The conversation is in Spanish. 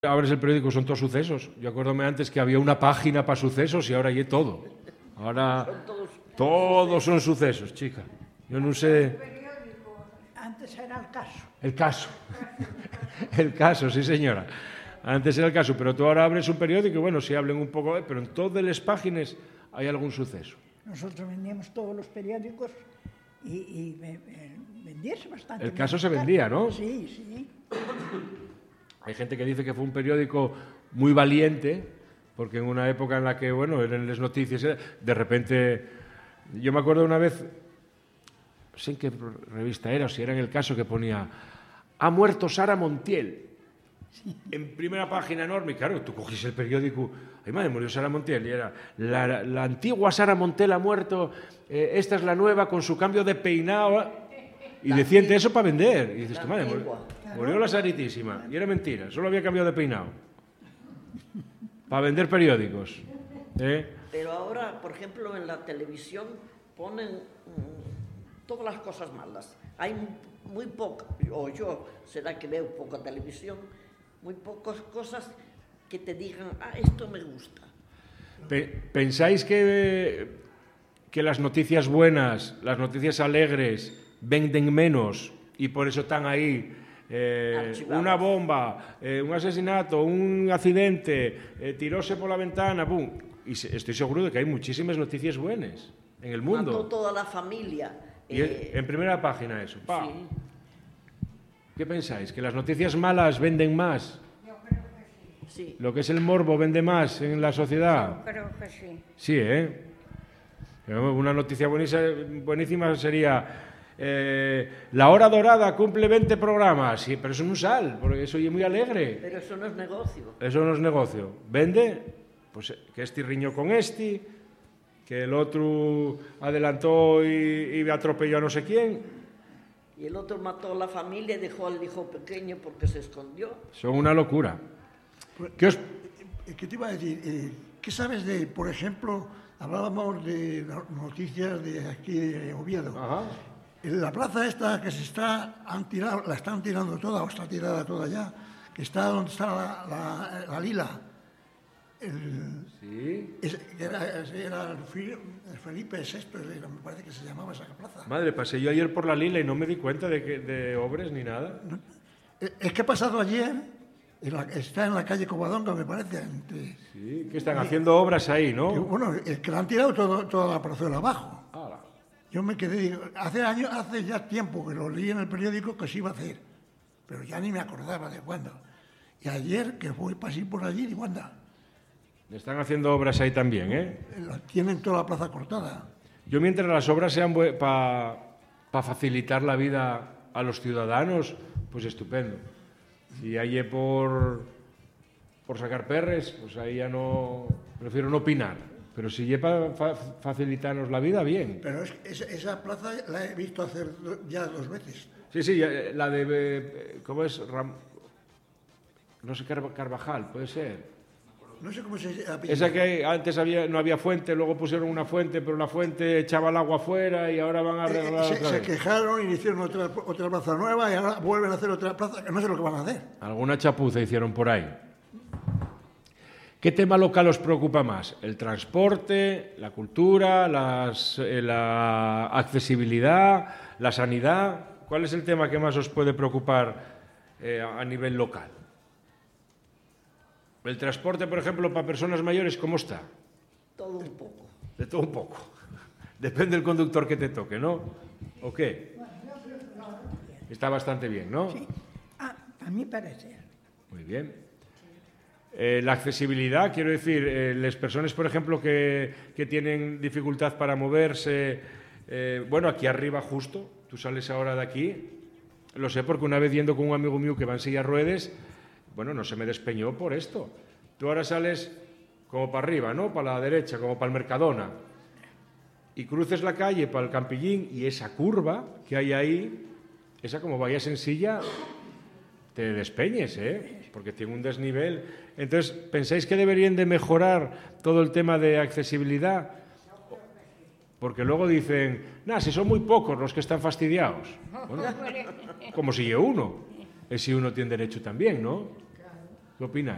Abres el periódico, son todos sucesos. Yo acuérdome antes que había una página para sucesos y ahora hay todo. Ahora todos son sucesos, chica. Yo no sé... Antes era el caso. El caso. El caso, sí señora. Antes era el caso, pero tú ahora abres un periódico y bueno, si hablen un poco, pero en todas las páginas hay algún suceso. Nosotros vendíamos todos los periódicos y vendíase bastante. El caso se vendía, ¿no? Sí, sí. Hay gente que dice que fue un periódico muy valiente, porque en una época en la que, bueno, eran las noticias, de repente, yo me acuerdo una vez, no sé en qué revista era, o si era en El Caso, que ponía, ha muerto Sara Montiel, sí. En primera página enorme, y claro, tú cogís el periódico, ay madre, murió Sara Montiel, y era, la antigua Sara Montiel ha muerto, esta es la nueva con su cambio de peinado, y decían eso para vender, y dices, tu madre, murió la Saritísima, y era mentira, solo había cambiado de peinado. Para vender periódicos. Pero ahora, por ejemplo, en la televisión ponen todas las cosas malas. Hay muy poca, o yo, será que veo poca televisión, muy pocas cosas que te digan, esto me gusta. ¿Pensáis que las noticias buenas, las noticias alegres, venden menos y por eso están ahí? Una bomba, un asesinato, un accidente, tiróse por la ventana, ¡pum! Y estoy seguro de que hay muchísimas noticias buenas en el mundo. Mató toda la familia. Y en primera página eso. ¡Pah! Sí. ¿Qué pensáis? ¿Que las noticias malas venden más? Yo creo que sí. Sí. ¿Lo que es el morbo vende más en la sociedad? Yo creo que sí. Sí, ¿eh? Una noticia buenísima sería... la hora dorada cumple 20 programas, sí, pero eso no sale, porque eso es muy alegre. Pero eso no es negocio. Eso no es negocio. Vende, pues que este riñó con este, que el otro adelantó y atropelló a no sé quién. Y el otro mató a la familia y dejó al hijo pequeño porque se escondió. Son una locura. ¿Qué te iba a decir? ¿Qué sabes de, por ejemplo, hablábamos de noticias de aquí de Oviedo? Ajá. La plaza esta que la están tirando toda, o está tirada toda ya, que está donde está la Lila. Sí. Era el Felipe VI, me parece que se llamaba esa plaza. Madre, pasé yo ayer por la Lila y no me di cuenta de obras ni nada. Es que he pasado ayer, está en la calle Covadonga, me parece. Sí, que están haciendo obras ahí, ¿no? Bueno, es que la han tirado toda la parcela abajo. ¡Hala! Yo me quedé, hace ya tiempo que lo leí en el periódico que se iba a hacer, pero ya ni me acordaba de cuándo. Y ayer que pasé por allí, digo, anda. Están haciendo obras ahí también, ¿eh? Tienen toda la plaza cortada. Yo mientras las obras sean para facilitar la vida a los ciudadanos, pues estupendo. Si hay por sacar perres, pues ahí ya no, prefiero no opinar. Pero si lleva facilitarnos la vida, bien. Pero esa plaza la he visto hacer ya 2 veces. Sí, la de... ¿Cómo es? No sé, Carvajal, puede ser. No sé cómo se llama. Esa que antes no había fuente, luego pusieron una fuente, pero la fuente echaba el agua afuera y ahora van a arreglar otra vez. Se quejaron y hicieron otra plaza nueva y ahora vuelven a hacer otra plaza, que no sé lo que van a hacer. Alguna chapuza hicieron por ahí. ¿Qué tema local os preocupa más? ¿El transporte, la cultura, la accesibilidad, la sanidad? ¿Cuál es el tema que más os puede preocupar a nivel local? El transporte, por ejemplo, para personas mayores, ¿cómo está? Todo un poco. De todo un poco. Depende del conductor que te toque, ¿no? ¿O qué? Está bastante bien, ¿no? Sí. A mí parece. Muy bien. La accesibilidad, quiero decir, las personas, por ejemplo, que tienen dificultad para moverse, bueno, aquí arriba justo, tú sales ahora de aquí, lo sé porque una vez yendo con un amigo mío que va en silla de ruedas, bueno, no se me despeñó por esto. Tú ahora sales como para arriba, ¿no? Para la derecha, como para el Mercadona, y cruces la calle para el Campillín y esa curva que hay ahí, esa como vayas en silla, te despeñes, porque tiene un desnivel. Entonces, ¿pensáis que deberían de mejorar todo el tema de accesibilidad? Porque luego dicen, si son muy pocos los que están fastidiados. Bueno, como si yo uno. Si uno tiene derecho también, ¿no? ¿Qué opináis?